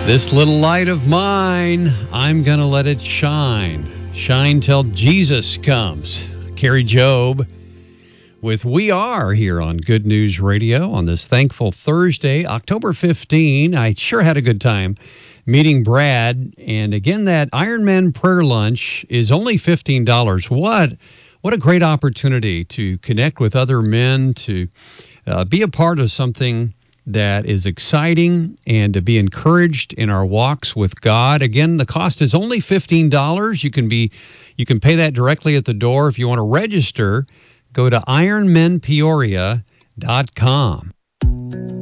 This little light of mine, I'm going to let it shine. Shine till Jesus comes. Carrie Job with We Are here on Good News Radio on this thankful Thursday, October 15. I sure had a good time meeting Brad. And again, that Ironman prayer lunch is only $15. What a great opportunity to connect with other men, to be a part of something that is exciting and to be encouraged in our walks with God. Again, the cost is only $15. You can pay that directly at the door. If you want to register, go to ironmenpeoria.com.